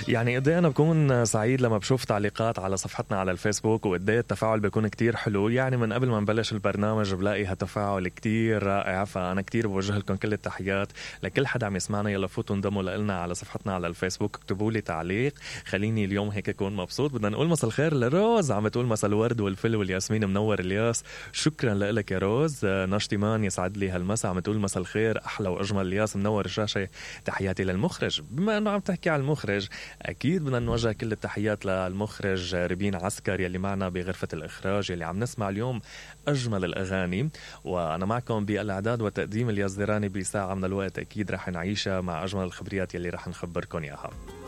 يعني قد ايه انا بكون سعيد لما بشوف تعليقات على صفحتنا على الفيسبوك، وقد ايه التفاعل بيكون كتير حلو. يعني من قبل ما نبلش البرنامج بلاقي هالتفاعل كتير رائع، فانا كتير بوجه لكم كل التحيات لكل حدا عم يسمعنا. يلا فوتوا انضموا لنا على صفحتنا على الفيسبوك، اكتبوا لي تعليق خليني اليوم هيك اكون مبسوط. بدنا نقول مساء الخير لروز، عم بتقول مساء الورد والفل والياسمين، منور الياس. شكرا لك يا روز. نشطي مان يسعد لي هالمساء، عم تقول مساء الخير احلى واجمل الياس، منور الشاشه. تحياتي للمخرج. بما انه عم تحكي على المخرج، اكيد بدنا نوجه كل التحيات للمخرج ربين عسكر يلي معنا بغرفة الإخراج، يلي عم نسمع اليوم أجمل الأغاني. وأنا معكم بالإعداد والتقديم الياس دراني. بساعة من الوقت أكيد رح نعيشها مع أجمل الخبريات يلي رح نخبركم إياها.